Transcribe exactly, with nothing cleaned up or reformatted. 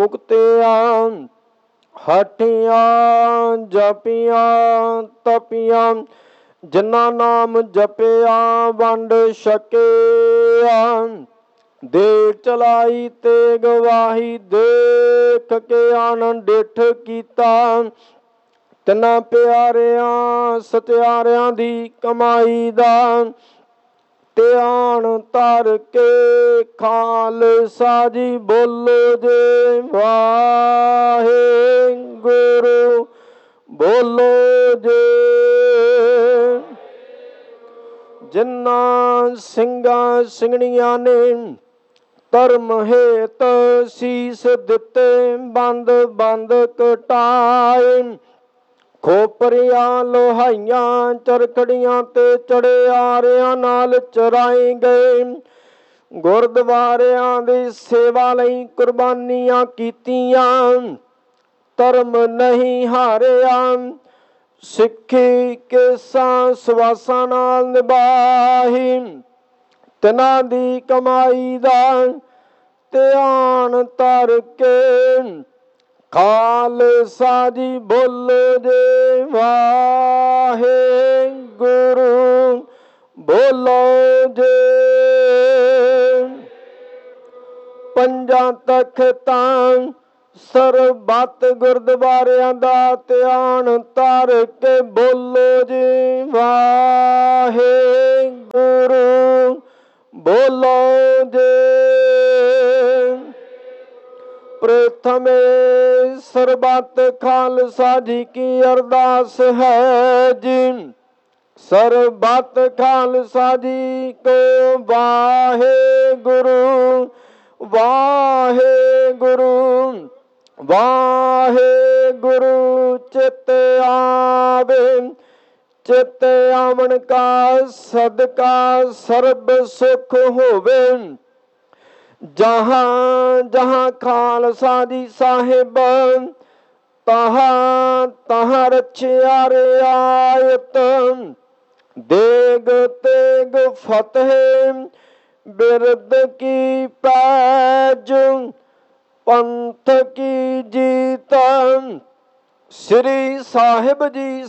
ਮੁਕਤਿਆਂ ਹਟਿਆਂ ਜਪਿਆਂ ਤਪਿਆਂ, ਜਿਨ੍ਹਾਂ ਨਾਮ ਜਪਿਆ ਵੰਡ ਛਕਿਆ। ਦੇਖ ਚਲਾਈ ਤੇ ਗਵਾਹੀ ਦੇਖ ਕੇ ਆਨੰਦ ਡਿਠ ਕੀਤਾ। ਤਿੰਨਾਂ ਪਿਆਰਿਆਂ ਸਤਿਆਰਿਆਂ ਦੀ ਕਮਾਈ ਦਾ ਧਿਆਨ ਧਰ ਕੇ ਖਾਲਸਾ ਜੀ ਬੋਲੋ ਜੇ ਵਾਹਿਗੁਰੂ ਬੋਲੋ ਜੇ। ਜਿਨ੍ਹਾਂ ਸਿੰਘਾਂ ਸਿੰਘਣੀਆਂ ਨੇ ਧਰਮ ਹੇਤ ਸੀਸ ਦਿੱਤੇ ਬੰਦ ਬੰਦ ਕਟਾਏ। ਖੋਪਰੀਆਂ ਲੋਹਾਈਆਂ ਚਰਖੜੀਆਂ ਤੇ ਚੜਿਆਰਿਆਂ ਨਾਲ ਚਰਾਏ ਗਏ। ਗੁਰਦੁਆਰਿਆਂ ਦੀ ਸੇਵਾ ਲਈ ਕੁਰਬਾਨੀਆਂ ਕੀਤੀਆਂ। ਧਰਮ ਨਹੀਂ ਹਾਰਿਆ, ਸਿੱਖੀ ਕੇਸਾਂ ਸਵਾਸਾਂ ਨਾਲ ਨਿਭਾਹੀ। ਤਿੰਨਾਂ ਦੀ ਕਮਾਈ ਦਾ ਧਿਆਨ ਧਰ ਕੇ ਖਾਲਸਾ ਜੀ ਬੋਲੋ ਜੇ ਵਾਹਿਗੁਰੂ ਬੋਲੋ ਜੇ। ਪੰਜਾਂ ਤਖਤਾਂ ਸਰਬੱਤ ਗੁਰਦੁਆਰਿਆਂ ਦਾ ਧਿਆਨ ਧਰ ਕੇ ਬੋਲੋ ਜੀ ਵਾਹਿਗੁਰੂ ਬੋਲੋ ਜੇ। ਪ੍ਰਥਮੇ ਸਰਬੱਤ ਖਾਲਸਾ ਜੀ ਕੀ ਅਰਦਾਸ ਹੈ ਜੀ। ਸਰਬੱਤ ਖਾਲਸਾ ਜੀ ਕੋ ਵਾਹਿਗੁਰੂ ਵਾਹਿਗੁਰੂ ਵਾਹਿਗੁਰੂ ਚਿਤ ਆਵੇ। ਚਿਤ ਆਵਣ ਕਾ ਸਦਕਾ ਸਰਬ ਸੁਖ ਹੋਵੇ। ਜਹਾਂ ਜਹਾਂ ਖਾਲਸਾ ਜੀ ਸਾਹਿਬ ਤਹਾਂ ਤਹਾਂ ਰਚਿਆ ਰਿਆਇਤ। ਦੇਗ ਤੇਗ ਫਤਿਹ ਬਿਰਦ ਕੀ ਪੈਜ ਪੰਥ ਕੀ ਜੀਤ। ਸ੍ਰੀ ਸਾਹਿਬ ਜੀ